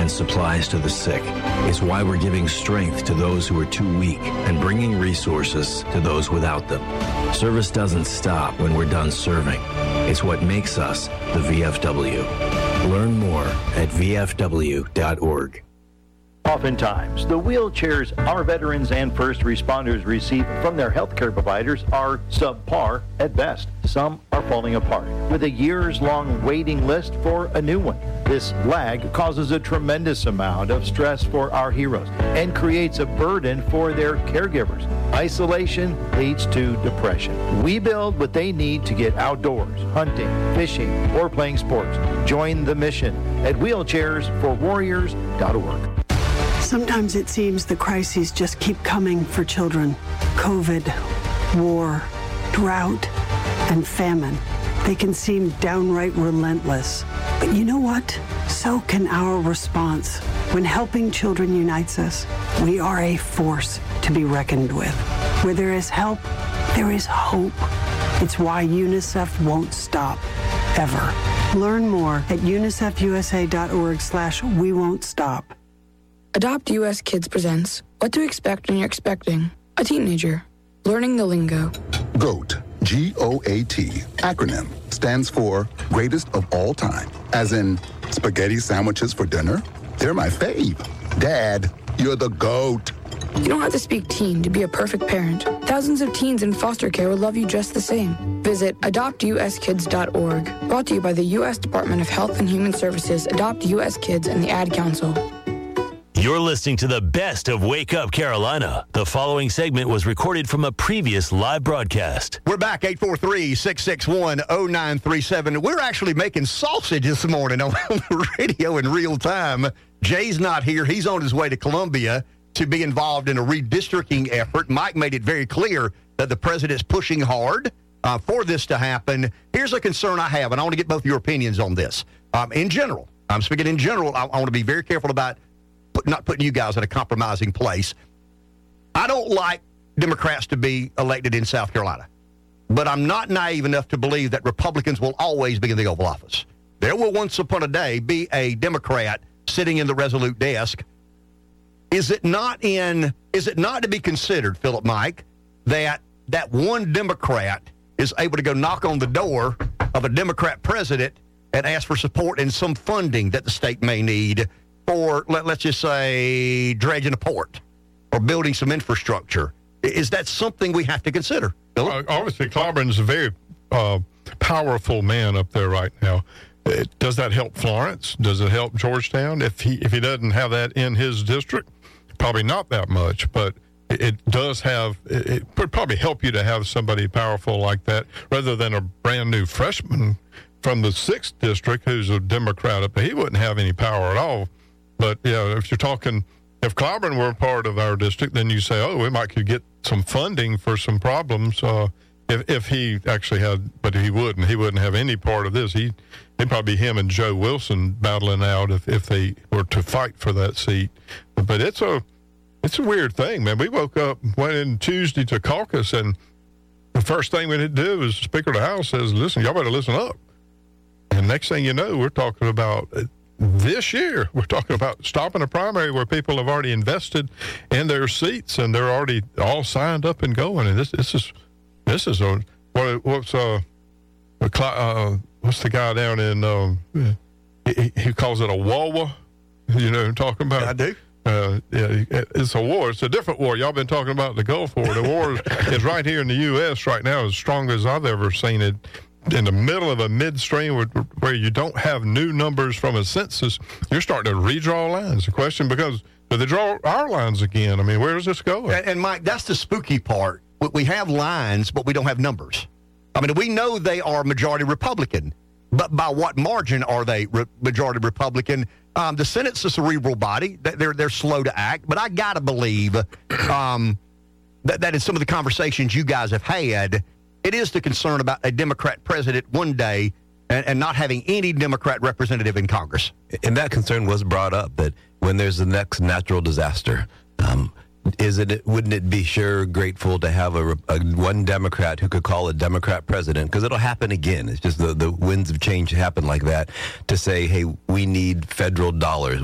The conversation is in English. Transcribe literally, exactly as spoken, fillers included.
and supplies to the sick. It's why we're giving strength to those who are too weak and bringing resources to those without them. Service doesn't stop when we're done serving. It's what makes us the V F W. Learn more at v f w dot org. Oftentimes, the wheelchairs our veterans and first responders receive from their healthcare providers are subpar at best. Some are falling apart, with a years-long waiting list for a new one. This lag causes a tremendous amount of stress for our heroes and creates a burden for their caregivers. Isolation leads to depression. We build what they need to get outdoors, hunting, fishing, or playing sports. Join the mission at wheelchairs for warriors dot org. Sometimes it seems the crises just keep coming for children. COVID, war, drought, and famine. They can seem downright relentless. But you know what? So can our response. When helping children unites us, we are a force to be reckoned with. Where there is help, there is hope. It's why UNICEF won't stop, ever. Learn more at unicef u s a dot org slash we won't stop. Adopt U S Kids presents What to Expect When You're Expecting a Teenager. Learning the lingo. GOAT, G O A T, acronym, stands for Greatest of All Time. As in, spaghetti sandwiches for dinner? They're my fave. Dad, you're the GOAT. You don't have to speak teen to be a perfect parent. Thousands of teens in foster care will love you just the same. Visit adopt u s kids dot org. Brought to you by the U S Department of Health and Human Services, Adopt U S Kids, and the Ad Council. You're listening to the best of Wake Up Carolina. The following segment was recorded from a previous live broadcast. We're back, eight four three, six six one, zero nine three seven. We're actually making sausage this morning on the radio in real time. Jay's not here. He's on his way to Columbia to be involved in a redistricting effort. Mike made it very clear that the president's pushing hard uh, for this to happen. Here's a concern I have, and I want to get both your opinions on this. Um, in general, I'm speaking in general, I, I want to be very careful about Put, not putting you guys in a compromising place. I don't like Democrats to be elected in South Carolina, but I'm not naive enough to believe that Republicans will always be in the Oval Office. There will once upon a day be a Democrat sitting in the Resolute desk. Is it not in? Is it not to be considered, Philip Mike, that that one Democrat is able to go knock on the door of a Democrat president and ask for support and some funding that the state may need for, let, let's just say, dredging a port or building some infrastructure? Is that something we have to consider? Uh, obviously, Cloburn's a very uh, powerful man up there right now. It, does that help Florence? Does it help Georgetown? If he if he doesn't have that in his district, probably not that much, but it, it does have, it, it would probably help you to have somebody powerful like that rather than a brand new freshman from the sixth district who's a Democrat up there. He wouldn't have any power at all. But, yeah, if you're talking, if Clyburn were a part of our district, then you say, oh, we might could get some funding for some problems uh, if if he actually had, but he wouldn't. He wouldn't have any part of this. He, it'd probably be him and Joe Wilson battling out if, if they were to fight for that seat. But it's a it's a weird thing, man. We woke up, went in Tuesday to caucus, and the first thing we did do is the Speaker of the House says, listen, y'all better listen up. And next thing you know, we're talking about this year, we're talking about stopping a primary where people have already invested in their seats and they're already all signed up and going. And this, this is, this is a what, what's uh, uh, what's the guy down in? Um, he, he calls it a W A W A. You know what I'm talking about? I do. Uh, yeah, it's a war. It's a different war. Y'all been talking about the Gulf War. The war is, is right here in the U S right now, as strong as I've ever seen it. In the middle of a midstream where, where you don't have new numbers from a census, you're starting to redraw lines. The question becomes, do they draw our lines again? I mean, where does this go? And, and Mike, that's the spooky part. We have lines, but we don't have numbers. I mean, we know they are majority Republican, but by what margin are they re- majority Republican? Um, the Senate's a cerebral body. They're, they're slow to act, but I got to believe um, that, that in some of the conversations you guys have had, it is the concern about a Democrat president one day and, and not having any Democrat representative in Congress. And that concern was brought up, that when there's the next natural disaster, um, is it wouldn't it be sure grateful to have a, a one Democrat who could call a Democrat president, because it'll happen again. It's just the, the winds of change happen like that, to say, hey, we need federal dollars.